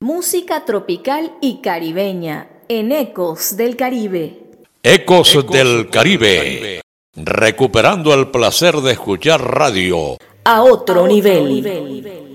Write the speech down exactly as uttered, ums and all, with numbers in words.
Música tropical y caribeña en Ecos del Caribe. Ecos, Ecos del Caribe. Caribe. Recuperando el placer de escuchar radio a otro, a otro nivel. nivel.